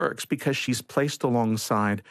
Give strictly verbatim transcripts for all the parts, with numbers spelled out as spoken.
works because she's placed alongside,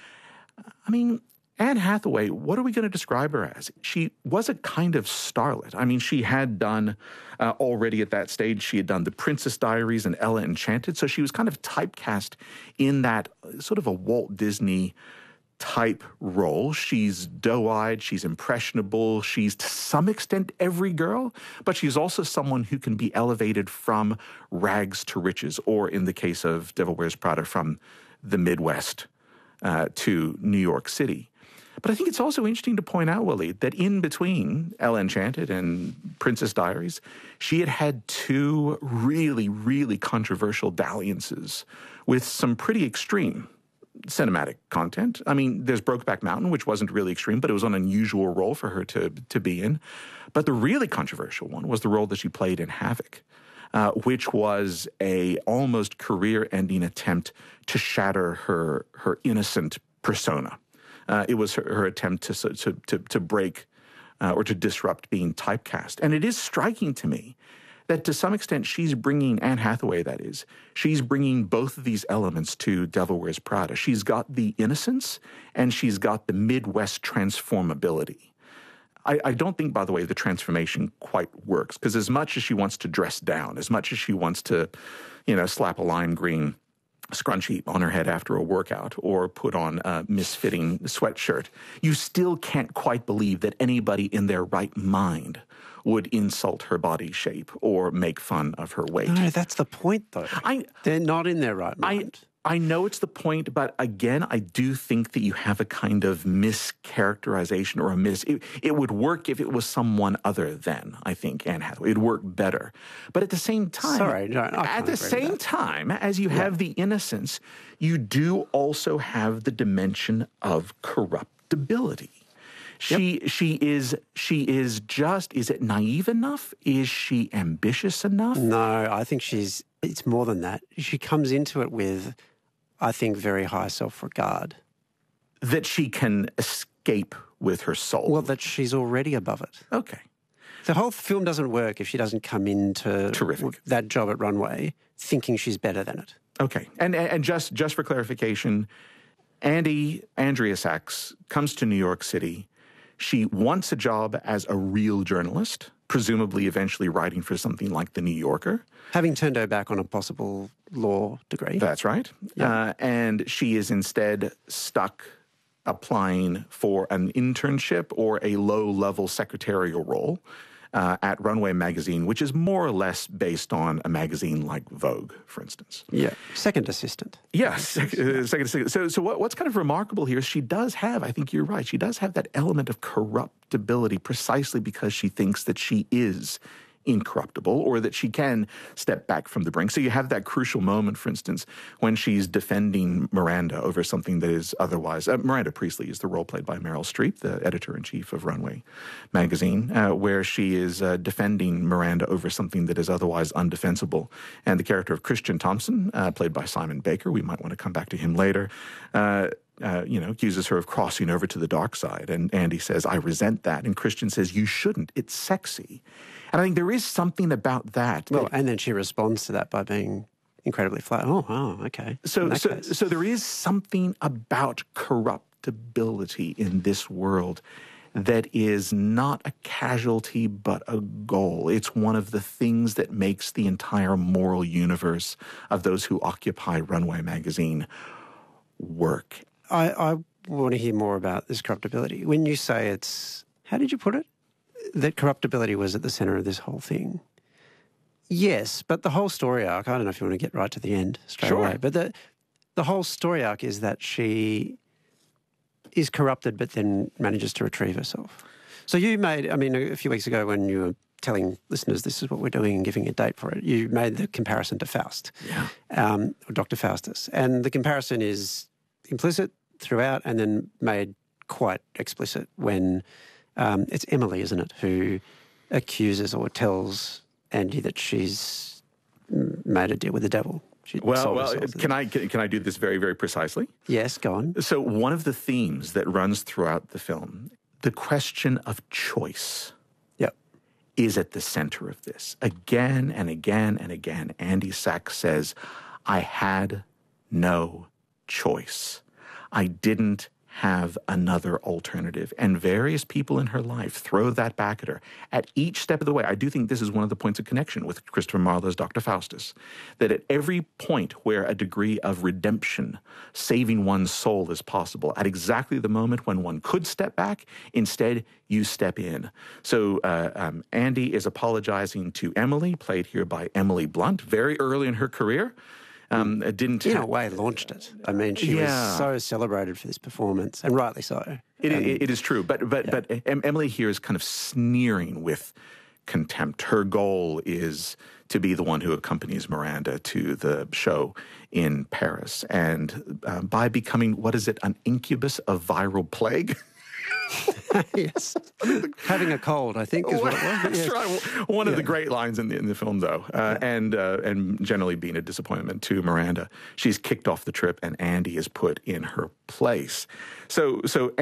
I mean, Anne Hathaway, what are we going to describe her as? She was a kind of starlet. I mean, she had done, uh, already at that stage, she had done The Princess Diaries and Ella Enchanted, so she was kind of typecast in that sort of a Walt Disney type role. She's doe-eyed, she's impressionable, she's to some extent every girl, but she's also someone who can be elevated from rags to riches, or in the case of Devil Wears Prada, from the Midwest uh, to New York City. But I think it's also interesting to point out, Willie, that in between Ella Enchanted and Princess Diaries, she had had two really, really controversial dalliances with some pretty extreme cinematic content. I mean, there's Brokeback Mountain, which wasn't really extreme, but it was an unusual role for her to, to be in. But the really controversial one was the role that she played in Havoc, uh, which was a almost career-ending attempt to shatter her, her innocent persona. Uh, it was her, her attempt to, to, to, to break uh, or to disrupt being typecast. And it is striking to me that to some extent she's bringing, Anne Hathaway that is, she's bringing both of these elements to Devil Wears Prada. She's got the innocence and she's got the Midwest transformability. I, I don't think, by the way, the transformation quite works, because as much as she wants to dress down, as much as she wants to, you know, slap a lime green scrunchie on her head after a workout or put on a misfitting sweatshirt, you still can't quite believe that anybody in their right mind would insult her body shape or make fun of her weight. No, that's the point, though. I, They're not in their right mind. I, I know it's the point, but again, I do think that you have a kind of mischaracterization or a mis... It, it would work if it was someone other than, I think, Anne Hathaway. It'd work better. But at the same time... Sorry, no, I At the same time, as you have yeah. the innocence, you do also have the dimension of corruptibility. She yep. she is she is just, is it naive enough? Is she ambitious enough? No, I think she's, it's more than that. She comes into it with, I think, very high self-regard. That she can escape with her soul. Well, that she's already above it. Okay. The whole film doesn't work if she doesn't come into Terrific. that job at Runway thinking she's better than it. Okay. And and just, just for clarification, Andy, Andrea Sachs, comes to New York City. She wants a job as a real journalist, presumably eventually writing for something like The New Yorker. Having turned her back on a possible law degree. That's right. Yeah. Uh, and she is instead stuck applying for an internship or a low-level secretarial role uh, at Runway magazine, which is more or less based on a magazine like Vogue, for instance. Yeah, second assistant. Yes, sec- uh, second assistant. So, so what, what's kind of remarkable here is she does have, I think you're right, she does have that element of corruptibility precisely because she thinks that she is incorruptible or that she can step back from the brink. So you have that crucial moment, for instance, when she's defending Miranda over something that is otherwise... Uh, Miranda Priestley is the role played by Meryl Streep, the editor-in-chief of Runway magazine, uh, where she is uh, defending Miranda over something that is otherwise undefensible. And the character of Christian Thompson, uh, played by Simon Baker, we might want to come back to him later, uh, Uh, you know, accuses her of crossing over to the dark side. And Andy says, I resent that. And Christian says, you shouldn't. It's sexy. And I think there is something about that. Well, that, and then she responds to that by being incredibly flat. Oh, wow, okay. So, so, so there is something about corruptibility in this world that is not a casualty but a goal. It's one of the things that makes the entire moral universe of those who occupy Runway magazine work. I, I want to hear more about this corruptibility. When you say it's, how did you put it? That corruptibility was at the centre of this whole thing. Yes, but the whole story arc, I don't know if you want to get right to the end straight sure. away, but the the whole story arc is that she is corrupted but then manages to retrieve herself. So you made, I mean, a few weeks ago when you were telling listeners this is what we're doing and giving a date for it, you made the comparison to Faust, yeah. um, or Doctor Faustus. And the comparison is implicit throughout and then made quite explicit when um, it's Emily, isn't it, who accuses or tells Andy that she's made a deal with the devil. She well, well, can I can, can I do this very, very precisely? Yes, go on. So one of the themes that runs throughout the film, the question of choice, yep, is at the center of this. Again and again and again, Andy Sachs says, I had no choice. I didn't have another alternative. And various people in her life throw that back at her at each step of the way. I do think this is one of the points of connection with Christopher Marlowe's Doctor Faustus, that at every point where a degree of redemption, saving one's soul is possible, at exactly the moment when one could step back, instead you step in. So uh, um, Andy is apologizing to Emily, played here by Emily Blunt, very early in her career. Um, it didn't in a way launched it. I mean, she Yeah. was so celebrated for this performance, and rightly so. It, And- it, it is true, but but Yeah. but em- Emily here is kind of sneering with contempt. Her goal is to be the one who accompanies Miranda to the show in Paris, and uh, by becoming, what is it, an incubus of viral plague? yes. Having a cold, I think, is what it was. but That's yes. right. One of Yeah. the great lines in the in the film, though, uh, and uh, and generally being a disappointment to Miranda. She's kicked off the trip, and Andy is put in her place. So so.